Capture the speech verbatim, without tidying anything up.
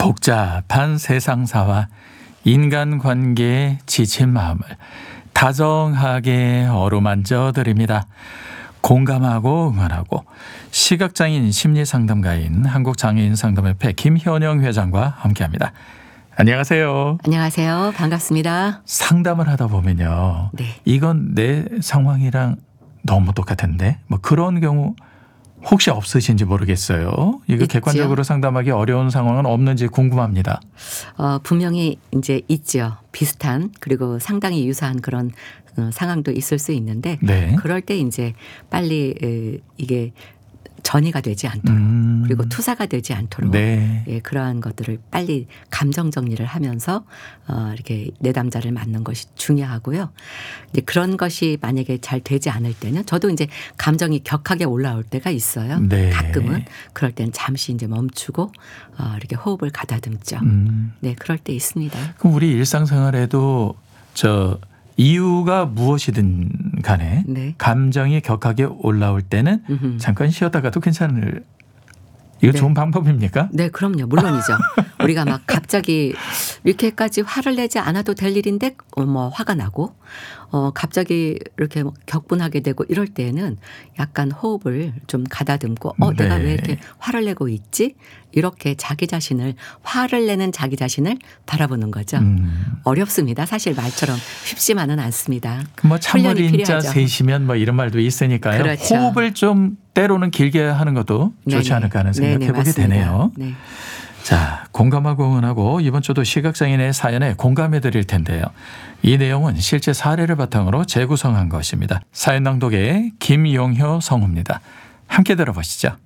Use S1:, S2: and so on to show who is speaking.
S1: 복잡한 세상사와 인간관계에 지친 마음을 다정하게 어루만져 드립니다. 공감하고 응원하고 시각장애인 심리상담가인 한국장애인상담협회 김현영 회장과 함께합니다. 안녕하세요.
S2: 안녕하세요. 반갑습니다.
S1: 상담을 하다 보면요.
S2: 네.
S1: 이건 내 상황이랑 너무 똑같은데 뭐 그런 경우 혹시 없으신지 모르겠어요. 이거
S2: 있죠.
S1: 객관적으로 상담하기 어려운 상황은 없는지 궁금합니다.
S2: 어, 분명히 이제 있죠. 비슷한 그리고 상당히 유사한 그런 어, 상황도 있을 수 있는데
S1: 네.
S2: 그럴 때 이제 빨리 에, 이게 전이가 되지 않도록
S1: 음.
S2: 그리고 투사가 되지 않도록
S1: 네.
S2: 예, 그러한 것들을 빨리 감정 정리를 하면서 어, 이렇게 내담자를 맞는 것이 중요하고요. 이제 그런 것이 만약에 잘 되지 않을 때는 저도 이제 감정이 격하게 올라올 때가 있어요.
S1: 네.
S2: 가끔은 그럴 때는 잠시 이제 멈추고 어, 이렇게 호흡을 가다듬죠.
S1: 음.
S2: 네, 그럴 때 있습니다.
S1: 그럼 우리 일상생활에도 저 이유가 무엇이든 간에
S2: 네.
S1: 감정이 격하게 올라올 때는
S2: 음흠.
S1: 잠깐 쉬었다가도 괜찮을 이거
S2: 네.
S1: 좋은 방법입니까?
S2: 네, 그럼요. 물론이죠. 우리가 막 갑자기 이렇게까지 화를 내지 않아도 될 일인데 어, 뭐 화가 나고 어, 갑자기 이렇게 뭐 격분하게 되고 이럴 때는 약간 호흡을 좀 가다듬고 어,
S1: 네.
S2: 내가 왜 이렇게 화를 내고 있지? 이렇게 자기 자신을 화를 내는 자기 자신을 바라보는 거죠.
S1: 음.
S2: 어렵습니다. 사실 말처럼 쉽지만은 않습니다.
S1: 뭐
S2: 훈련이
S1: 참머리인자
S2: 필요하죠.
S1: 셋이면 뭐 이런 말도 있으니까요.
S2: 그렇죠.
S1: 호흡을 좀 때로는 길게 하는 것도 좋지
S2: 네네.
S1: 않을까 하는
S2: 네네,
S1: 생각해보게
S2: 맞습니다.
S1: 되네요.
S2: 네.
S1: 자, 공감하고 응원하고 이번 주도 시각장애인의 사연에 공감해 드릴 텐데요. 이 내용은 실제 사례를 바탕으로 재구성한 것입니다. 사연 낭독의 김용효 성우입니다. 함께 들어보시죠.